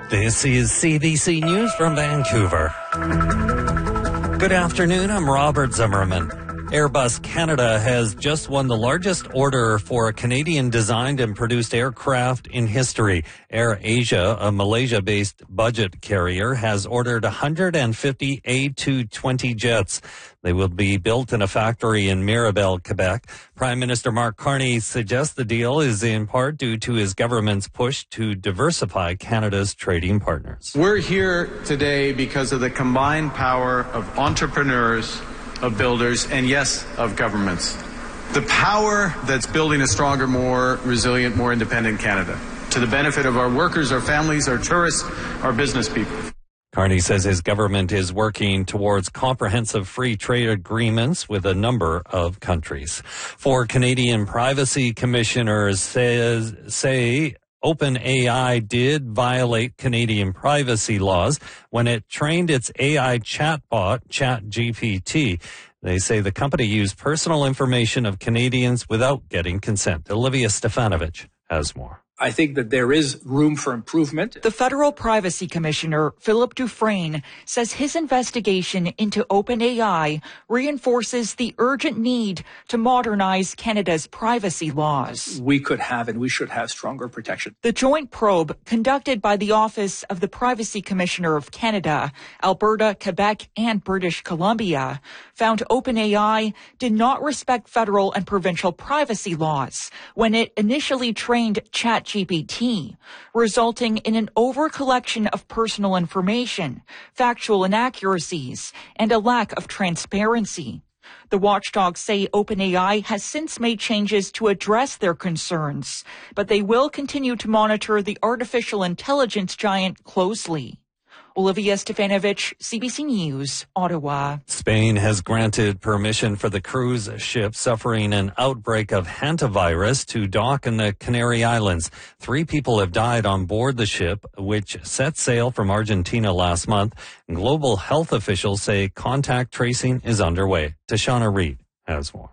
This is CBC News from Vancouver. Good afternoon, I'm Robert Zimmerman. Airbus Canada has just won the largest order for a Canadian-designed and produced aircraft in history. AirAsia, a Malaysia-based budget carrier, has ordered 150 A220 jets. They will be built in a factory in Mirabel, Quebec. Prime Minister Mark Carney suggests the deal is in part due to his government's push to diversify Canada's trading partners. We're here today because of the combined power of entrepreneurs, of builders, and yes, of governments. The power that's building a stronger, more resilient, more independent Canada, to the benefit of our workers, our families, our tourists, our business people. Carney says his government is working towards comprehensive free trade agreements with a number of countries. Four Canadian privacy commissioners say OpenAI did violate Canadian privacy laws when it trained its AI chatbot, ChatGPT. They say the company used personal information of Canadians without getting consent. Olivia Stefanovich has more. I think that there is room for improvement. The Federal Privacy Commissioner, Philip Dufresne, says his investigation into OpenAI reinforces the urgent need to modernize Canada's privacy laws. We could have and we should have stronger protection. The joint probe conducted by the Office of the Privacy Commissioner of Canada, Alberta, Quebec, and British Columbia found OpenAI did not respect federal and provincial privacy laws when it initially trained ChatGPT, resulting in an over-collection of personal information, factual inaccuracies, and a lack of transparency. The watchdogs say OpenAI has since made changes to address their concerns, but they will continue to monitor the artificial intelligence giant closely. Olivia Stefanovich, CBC News, Ottawa. Spain has granted permission for the cruise ship suffering an outbreak of hantavirus to dock in the Canary Islands. 3 people have died on board the ship, which set sail from Argentina last month. Global health officials say contact tracing is underway. Tashana Reid has more.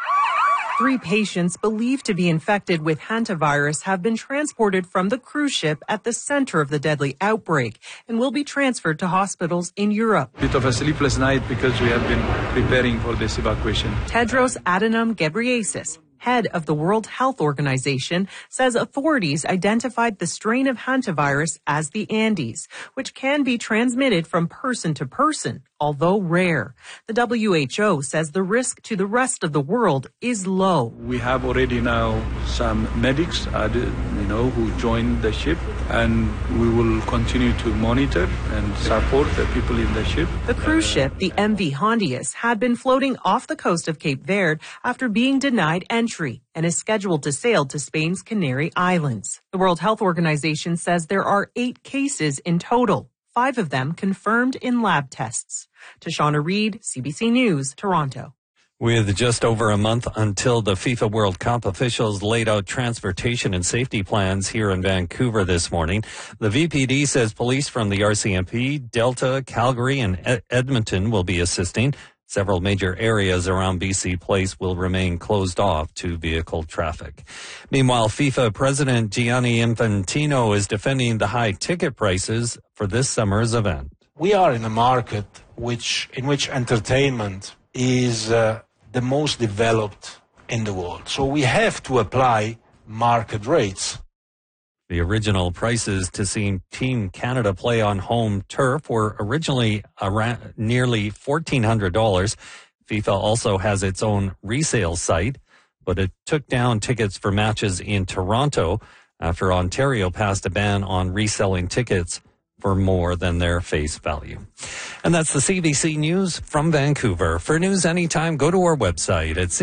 3 patients believed to be infected with hantavirus have been transported from the cruise ship at the center of the deadly outbreak and will be transferred to hospitals in Europe. Bit of a sleepless night because we have been preparing for this evacuation. Tedros Adhanom Ghebreyesus, head of the World Health Organization, says authorities identified the strain of hantavirus as the Andes, which can be transmitted from person to person, although rare. The WHO says the risk to the rest of the world is low. We have already now some medics added, who joined the ship, and we will continue to monitor and support the people in the ship. The cruise ship, the MV Hondius, had been floating off the coast of Cape Verde after being denied entry and is scheduled to sail to Spain's Canary Islands. The World Health Organization says there are 8 cases in total, 5 of them confirmed in lab tests. Tashana Reid, CBC News, Toronto. With just over a month until the FIFA World Cup, officials laid out transportation and safety plans here in Vancouver this morning. The VPD says police from the RCMP, Delta, Calgary, and Edmonton will be assisting. Several major areas around BC Place will remain closed off to vehicle traffic. Meanwhile, FIFA President Gianni Infantino is defending the high ticket prices for this summer's event. We are in a market in which entertainment is the most developed in the world. So we have to apply market rates. The original prices to see Team Canada play on home turf were originally around nearly $1,400. FIFA also has its own resale site, but it took down tickets for matches in Toronto after Ontario passed a ban on reselling tickets for more than their face value. And that's the CBC News from Vancouver. For news anytime, go to our website at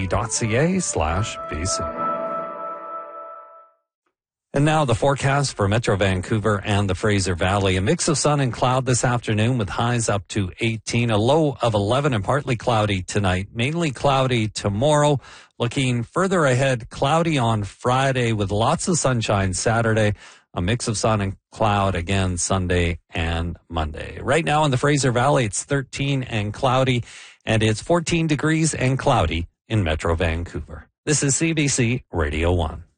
cbc.ca/BC. And now the forecast for Metro Vancouver and the Fraser Valley. A mix of sun and cloud this afternoon with highs up to 18, a low of 11 and partly cloudy tonight, mainly cloudy tomorrow. Looking further ahead, cloudy on Friday with lots of sunshine Saturday. A mix of sun and cloud again Sunday and Monday. Right now in the Fraser Valley, it's 13 and cloudy, and it's 14 degrees and cloudy in Metro Vancouver. This is CBC Radio 1.